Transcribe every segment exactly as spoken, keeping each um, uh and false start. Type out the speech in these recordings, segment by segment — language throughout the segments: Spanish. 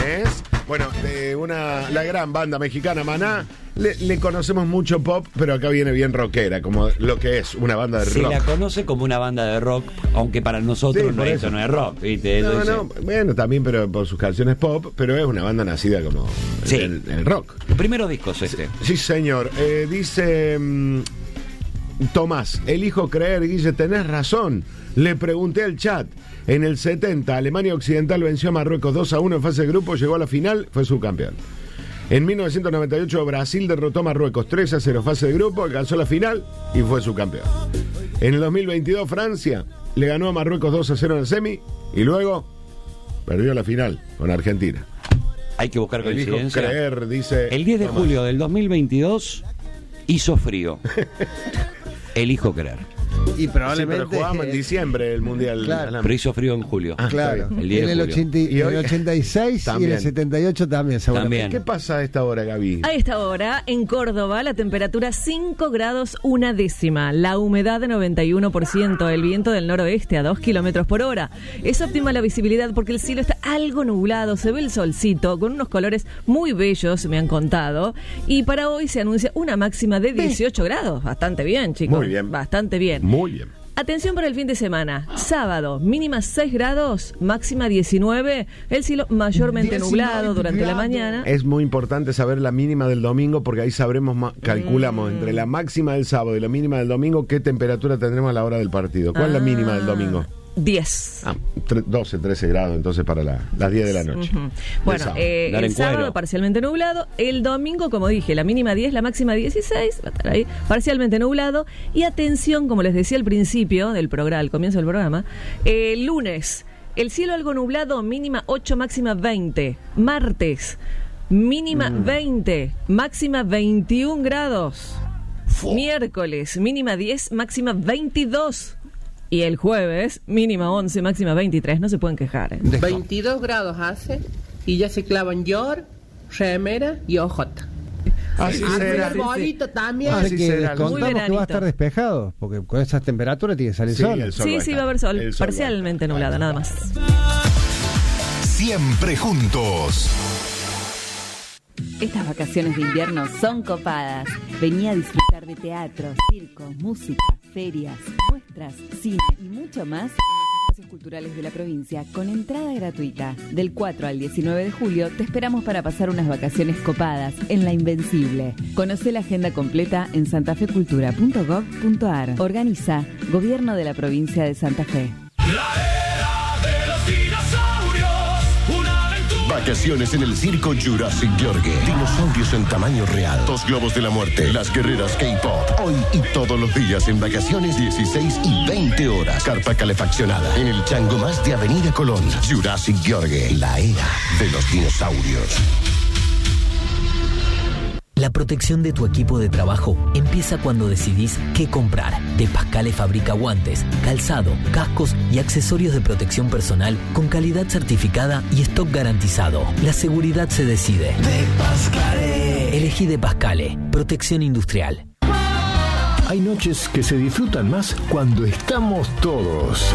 es, bueno, de una la gran banda mexicana Maná. Le, le conocemos mucho pop, pero acá viene bien rockera, como lo que es una banda de Se rock. la conoce como una banda de rock, aunque para nosotros Sí, no, por eso eso. no es rock, ¿viste? Eso No, dice- no, bueno, también, pero por sus canciones pop, pero es una banda nacida como Sí. el, el rock. Los primeros discos este. Sí, señor. Eh, dice mm, Tomás, elijo creer, Guille, tenés razón. Le pregunté al chat. En el setenta, Alemania Occidental venció a Marruecos dos a uno en fase de grupo, llegó a la final, fue subcampeón. En mil novecientos noventa y ocho, Brasil derrotó a Marruecos tres a cero fase de grupo, alcanzó la final y fue subcampeón. En el dos mil veintidós, Francia le ganó a Marruecos dos a cero en el semi y luego perdió la final con Argentina. Hay que buscar Elijo coincidencia. creer, dice El diez de Tomás. julio del dos mil veintidós hizo frío. Elijo creer. Y Sí, probablemente. pero jugábamos en diciembre el Mundial. Claro. Alam. Pero hizo frío en julio. Ah, Claro, está bien. El diez en de el, julio. ochenta, y- Y hoy- en el ochenta y seis y en También. el setenta y ocho también, seguramente. También. ¿Qué pasa a esta hora, Gaby? A esta hora, en Córdoba, la temperatura cinco grados una décima, la humedad de noventa y uno por ciento, el viento del noroeste a dos kilómetros por hora. Es óptima la visibilidad porque el cielo está algo nublado, se ve el solcito con unos colores muy bellos, me han contado. Y para hoy se anuncia una máxima de dieciocho grados. Bastante bien, chicos. Muy bien. Bastante bien. Muy bien. Atención para el fin de semana. Sábado, mínima seis grados, máxima diecinueve. El cielo mayormente diecinueve nublado durante la grados. mañana. Es muy importante saber la mínima del domingo porque ahí sabremos, ma- calculamos Mm. entre la máxima del sábado y la mínima del domingo qué temperatura tendremos a la hora del partido. ¿Cuál es la mínima del domingo? diez. Ah, tre- doce, trece grados entonces para la- las diez de la noche. Ujú. Bueno, sábado. eh, Dar el en cuero. sábado parcialmente nublado, el domingo, como dije, la mínima diez, la máxima dieciséis, va a estar ahí, parcialmente nublado. Y atención, como les decía al principio del programa, al comienzo del programa, eh, el lunes, el cielo algo nublado, mínima ocho, máxima veinte. Martes, mínima Mm. veinte, máxima veintiún grados. Miércoles, mínima diez, máxima veintidós. Y el jueves, mínima once, máxima veintitrés. No se pueden quejar, ¿eh? veintidós grados hace y ya se clavan yor, remera y ojota. Así Hace será. el arbolito también. Así Así que será. contamos Muy que va a veranito. estar despejado, porque con esas temperaturas tiene que salir Sí, sol. el sol Sí, va a sí, estar. va a haber sol, El sol va a parcialmente estar. nublada, nada más. Siempre juntos. Estas vacaciones de invierno son copadas. Vení a disfrutar de teatro, circo, música, ferias, muestras, cine y mucho más en los espacios culturales de la provincia con entrada gratuita. Del cuatro al diecinueve de julio te esperamos para pasar unas vacaciones copadas en La Invencible. Conoce la agenda completa en santafecultura punto gov punto ar. Organiza Gobierno de la Provincia de Santa Fe. Vacaciones en el circo Jurassic Yorgue. Dinosaurios en tamaño real. Dos globos de la muerte. Las guerreras K-pop. Hoy y todos los días en vacaciones dieciséis y veinte horas. Carpa calefaccionada. En el chango más de Avenida Colón. Jurassic Yorgue. La era de los dinosaurios. La protección de tu equipo de trabajo empieza cuando decidís qué comprar. De Pascale fabrica guantes, calzado, cascos y accesorios de protección personal con calidad certificada y stock garantizado. La seguridad se decide. De Pascale. Elegí De Pascale. Protección industrial. Hay noches que se disfrutan más cuando estamos todos.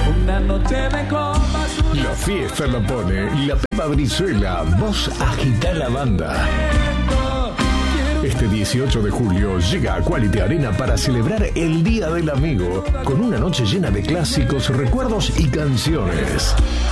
La fiesta la pone la Pepa Brizuela, voz agita la banda. Este dieciocho de julio llega a Quality Arena para celebrar el Día del Amigo con una noche llena de clásicos, recuerdos y canciones.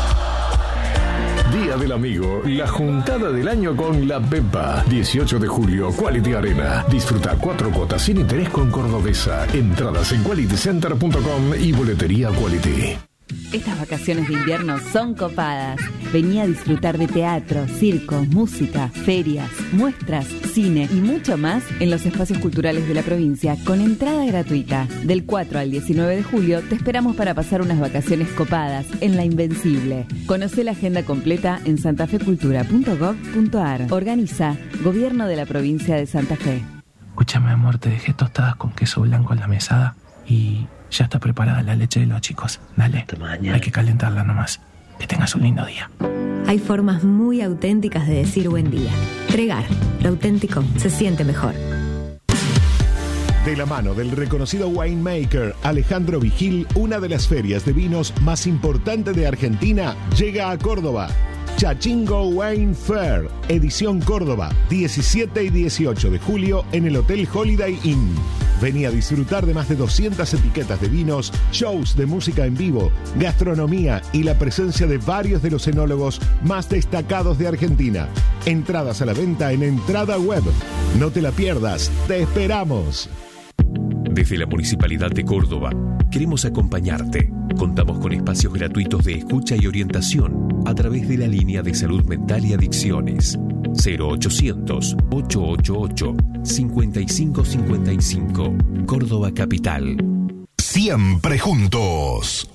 Día del Amigo, la juntada del año con la Pepa. dieciocho de julio, Quality Arena. Disfruta cuatro cuotas sin interés con Cordobesa. Entradas en quality center punto com y boletería Quality. Estas vacaciones de invierno son copadas. Vení a disfrutar de teatro, circo, música, ferias, muestras, cine y mucho más en los espacios culturales de la provincia con entrada gratuita. Del cuatro al diecinueve de julio te esperamos para pasar unas vacaciones copadas en La Invencible. Conoce la agenda completa en santafecultura punto gov punto ar. Organiza Gobierno de la Provincia de Santa Fe. Escúchame, amor, te dejé tostadas con queso blanco en la mesada y ya está preparada la leche de los chicos. Dale, hay que calentarla nomás. Que tengas un lindo día. Hay formas muy auténticas de decir buen día. Tregar, lo auténtico se siente mejor. De la mano del reconocido winemaker Alejandro Vigil, una de las ferias de vinos más importantes de Argentina llega a Córdoba. Chachingo Wine Fair, edición Córdoba, diecisiete y dieciocho de julio en el Hotel Holiday Inn. Vení a disfrutar de más de doscientas etiquetas de vinos, shows de música en vivo, gastronomía y la presencia de varios de los enólogos más destacados de Argentina. Entradas a la venta en Entrada Web. No te la pierdas, te esperamos. Desde la Municipalidad de Córdoba, queremos acompañarte. Contamos con espacios gratuitos de escucha y orientación a través de la línea de salud mental y adicciones cero ochocientos, ochocientos ochenta y ocho, cincuenta y cinco cincuenta y cinco. Córdoba Capital. Siempre juntos.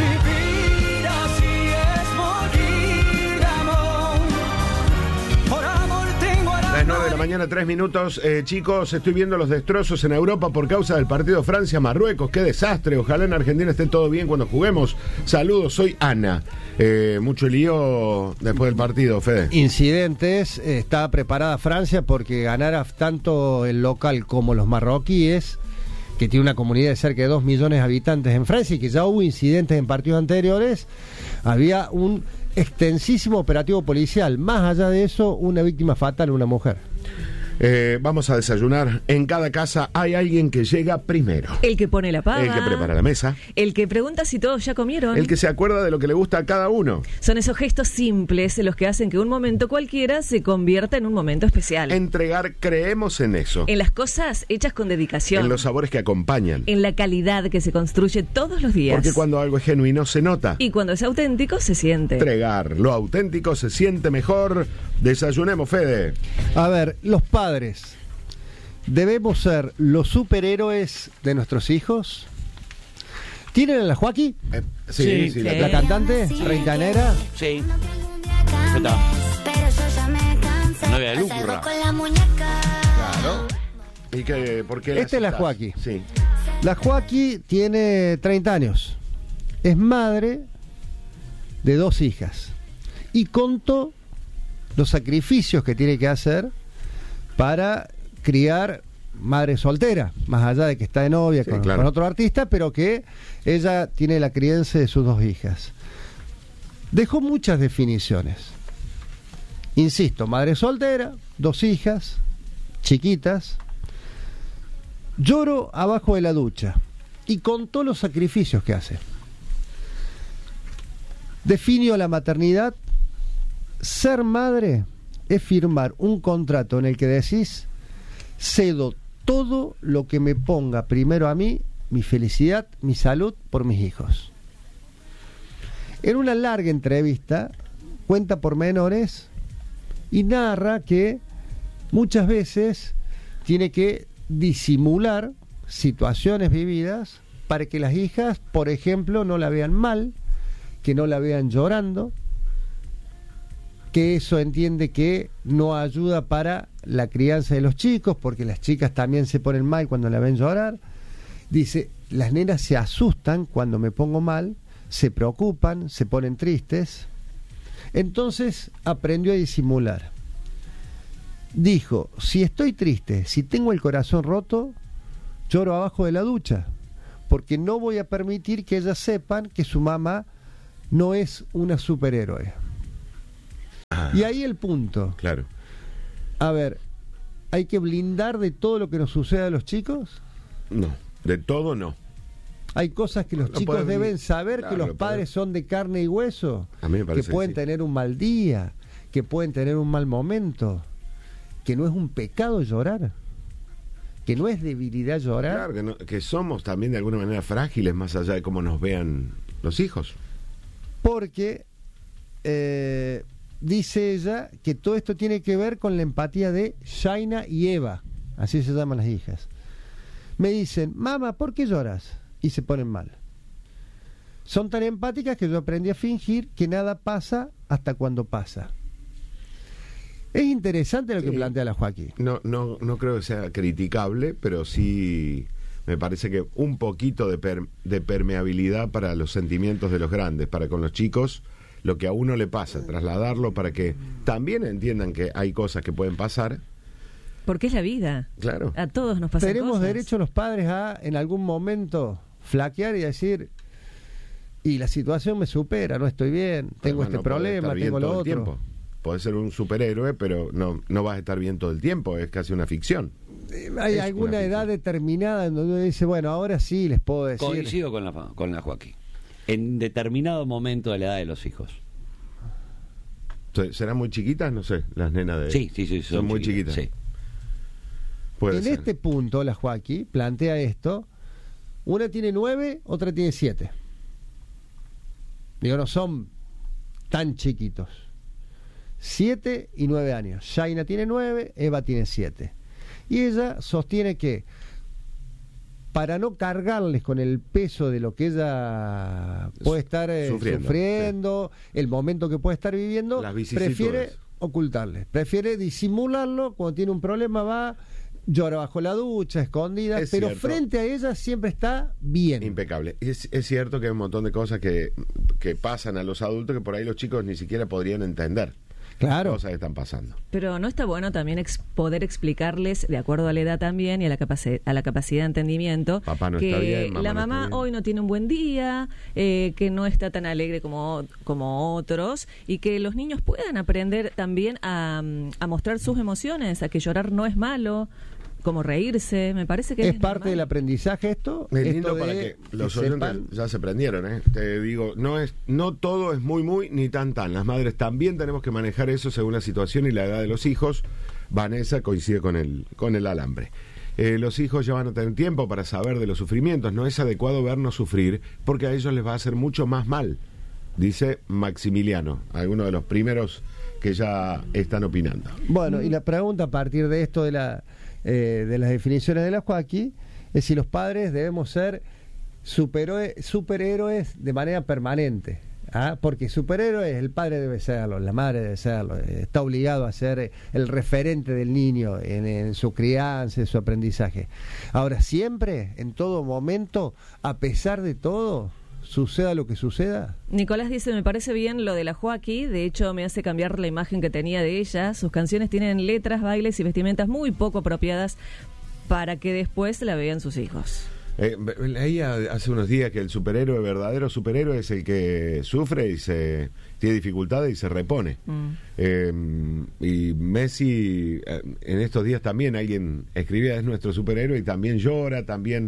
Las nueve de la mañana, tres minutos. Eh, chicos, estoy viendo los destrozos en Europa por causa del partido Francia-Marruecos. ¡Qué desastre! Ojalá en Argentina esté todo bien cuando juguemos. Saludos, soy Ana. Eh, mucho lío después del partido, Fede. Incidentes. eh, Estaba preparada Francia porque ganara tanto el local como los marroquíes, que tiene una comunidad de cerca de dos millones de habitantes en Francia y que ya hubo incidentes en partidos anteriores. Había un extensísimo operativo policial. Más allá de eso, una víctima fatal, una mujer. Eh, vamos a desayunar. En cada casa hay alguien que llega primero. El que pone la pava. El que prepara la mesa. El que pregunta si todos ya comieron. El que se acuerda de lo que le gusta a cada uno. Son esos gestos simples los que hacen que un momento cualquiera se convierta en un momento especial. Entregar, creemos en eso. En las cosas hechas con dedicación. En los sabores que acompañan. En la calidad que se construye todos los días. Porque cuando algo es genuino se nota. Y cuando es auténtico se siente. Entregar, lo auténtico se siente mejor. Desayunemos, Fede. A ver, los padres, ¿debemos ser los superhéroes de nuestros hijos? ¿Tienen a la Joaquí? Eh, sí, sí, sí. La, ¿La cantante? ¿Reintanera? Sí. Está. Novia de Lucra. Claro. ¿Y qué, por qué Esta es la Joaquí. Sí. La Joaquí tiene treinta años. Es madre de dos hijas. Y contó los sacrificios que tiene que hacer para criar madre soltera, más allá de que está de novia sí, con, claro. con otro artista, pero que ella tiene la crianza de sus dos hijas. Dejó muchas definiciones. Insisto, madre soltera, dos hijas, chiquitas. Lloro abajo de la ducha. Y contó los sacrificios que hace. Definió la maternidad. Ser madre es firmar un contrato en el que decís: cedo todo lo que me ponga primero a mí, mi felicidad, mi salud, por mis hijos. En una larga entrevista cuenta pormenores y narra que muchas veces tiene que disimular situaciones vividas para que las hijas, por ejemplo, no la vean mal, que no la vean llorando, que eso entiende que no ayuda para la crianza de los chicos, porque las chicas también se ponen mal cuando la ven llorar. Dice, las nenas se asustan cuando me pongo mal, se preocupan, se ponen tristes. Entonces aprendió a disimular. Dijo, si estoy triste, si tengo el corazón roto, lloro abajo de la ducha, porque no voy a permitir que ellas sepan que su mamá no es una superhéroe. Ah, y ahí el punto. Claro. A ver, ¿hay que blindar de todo lo que nos sucede a los chicos? No, de todo no. Hay cosas que los no chicos pueden, deben saber, claro, que los padres son de carne y hueso, a mí me parece que pueden que sí. tener un mal día, que pueden tener un mal momento, que no es un pecado llorar, que no es debilidad llorar. Claro, que, no, que somos también de alguna manera frágiles más allá de cómo nos vean los hijos. Porque eh, dice ella que todo esto tiene que ver con la empatía de Shaina y Eva, así se llaman las hijas. Me dicen, mamá, ¿por qué lloras? Y se ponen mal. Son tan empáticas que yo aprendí a fingir que nada pasa hasta cuando pasa. Es interesante lo que sí. plantea la Joaquín. No, no, no creo que sea criticable, pero sí me parece que un poquito de, per, de permeabilidad para los sentimientos de los grandes, para con los chicos, lo que a uno le pasa, trasladarlo para que también entiendan que hay cosas que pueden pasar. Porque es la vida. Claro. A todos nos pasan Tenemos cosas. derecho los padres a, en algún momento, flaquear y decir, y la situación me supera, no estoy bien, tengo Además, este no podés problema, estar bien tengo lo todo el otro. tiempo. Podés ser un superhéroe, pero no, no vas a estar bien todo el tiempo, es casi una ficción. Eh, Hay Es alguna una edad ficción. determinada en donde uno dice, bueno, ahora sí les puedo decir. Coincido con la, con la Joaquín. En determinado momento de la edad de los hijos. ¿Serán muy chiquitas? No sé, las nenas de... Sí, sí, sí, son, son muy chiquitas. chiquitas, sí. Puede en ser. este punto, la Joaquín plantea esto. Una tiene nueve, otra tiene siete. Digo, no son tan chiquitos. Siete y nueve años. Shaina tiene nueve, Eva tiene siete. Y ella sostiene que para no cargarles con el peso de lo que ella puede estar eh, Sufriendo, sufriendo, el momento que puede estar viviendo, Las vicisitudes. prefiere ocultarles, prefiere disimularlo. Cuando tiene un problema va, llora bajo la ducha, escondida, Es pero cierto. frente a ella siempre está bien. Impecable. Es, es cierto que hay un montón de cosas que, que pasan a los adultos que por ahí los chicos ni siquiera podrían entender. Claro. Cosas que están pasando. Pero no está bueno también ex- poder explicarles, de acuerdo a la edad también y a la, capaci- a la capacidad de entendimiento, Papá no que está bien, mamá la no está mamá bien. hoy no tiene un buen día, eh, que no está tan alegre como, como otros, y que los niños puedan aprender también a, a mostrar sus emociones, a que llorar no es malo, como reírse. Me parece que ¿Es es parte normal. del aprendizaje esto? Es Esto lindo de para que los que oyentes sepan- ya se prendieron, ¿eh? Te digo, no es no todo es muy muy ni tan tan. Las madres también tenemos que manejar eso según la situación y la edad de los hijos. Vanessa coincide con el con el alambre. Eh, los hijos ya van a tener tiempo para saber de los sufrimientos. No es adecuado vernos sufrir porque a ellos les va a hacer mucho más mal, dice Maximiliano, alguno de los primeros que ya están opinando. Bueno, y la pregunta a partir de esto de la eh, de las definiciones de la Joaquín es si los padres debemos ser superhéroe- superhéroes de manera permanente. ¿Ah? Porque superhéroe el padre debe serlo, la madre debe serlo, eh, está obligado a ser el referente del niño en, en su crianza, en su aprendizaje. Ahora, siempre, en todo momento, a pesar de todo, suceda lo que suceda. Nicolás dice, me parece bien lo de la Joaquín, de hecho me hace cambiar la imagen que tenía de ella. Sus canciones tienen letras, bailes y vestimentas muy poco apropiadas para que después la vean sus hijos. Eh, leía hace unos días que el superhéroe, verdadero superhéroe, es el que sufre y se tiene dificultades y se repone. Mm. Eh, y Messi, eh, en estos días también alguien escribía, es nuestro superhéroe y también llora, también...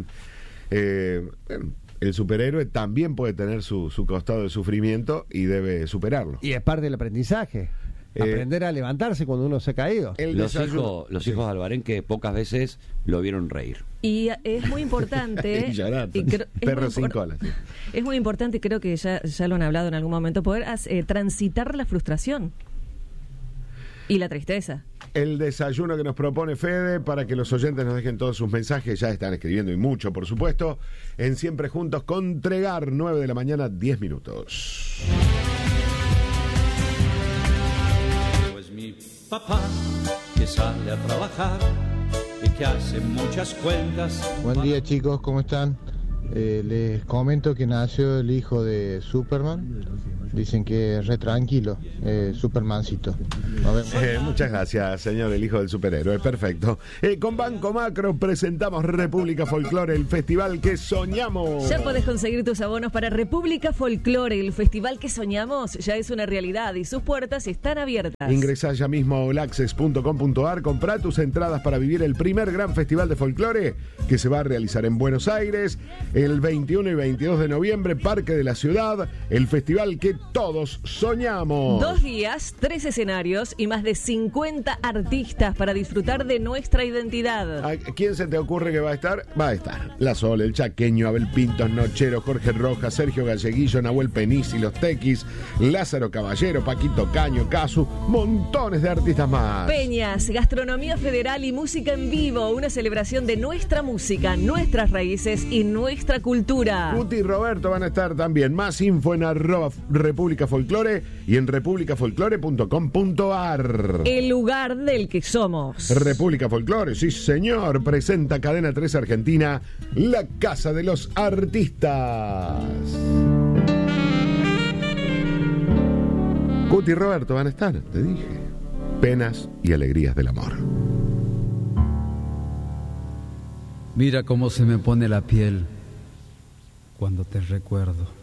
Eh, bueno, el superhéroe también puede tener su, su costado de sufrimiento y debe superarlo. Y es parte del aprendizaje. Eh, Aprender a levantarse cuando uno se ha caído. El Los desayuno. hijos, los Sí. hijos de Albarén que pocas veces lo vieron reír. Y es muy importante... Y llorar, y creo- es perro muy sin impor- cola. sí. Es muy importante, creo que ya, ya lo han hablado en algún momento, poder eh, transitar la frustración y la tristeza. El desayuno que nos propone Fede para que los oyentes nos dejen todos sus mensajes, ya están escribiendo y mucho, por supuesto, en Siempre Juntos con Tregar, nueve de la mañana, diez minutos. Pues mi papá que sale a trabajar y que hace muchas cuentas. Buen día chicos, ¿cómo están? Eh, les comento que nació el hijo de Superman. Dicen que es re tranquilo, eh, Supermancito. Nos vemos. Eh, muchas gracias, señor, el hijo del superhéroe, perfecto. Eh, con Banco Macro presentamos República Folklore, el festival que soñamos. Ya podés conseguir tus abonos para República Folklore, el festival que soñamos ya es una realidad y sus puertas están abiertas. Ingresá ya mismo a olaccess punto com punto ar, comprá tus entradas para vivir el primer gran festival de folclore que se va a realizar en Buenos Aires el veintiuno y veintidós de noviembre, Parque de la Ciudad, el festival que todos soñamos. Dos días, tres escenarios y más de cincuenta artistas para disfrutar de nuestra identidad. ¿A quién se te ocurre que va a estar? Va a estar La Sol, El Chaqueño, Abel Pintos, Nochero, Jorge Rojas, Sergio Galleguillo, Nahuel Penisi, Los Tequis, Lázaro Caballero, Paquito Caño, Casu, montones de artistas más. Peñas, gastronomía federal y música en vivo, una celebración de nuestra música, nuestras raíces y nuestra cultura. Guti y Roberto van a estar también. Más info en arroba República Folklore y en república folklore punto com punto ar. El lugar del que somos. República Folklore, sí señor, presenta Cadena tres Argentina, la casa de los artistas. Guti y Roberto van a estar, te dije. Penas y alegrías del amor. Mira cómo se me pone la piel cuando te recuerdo.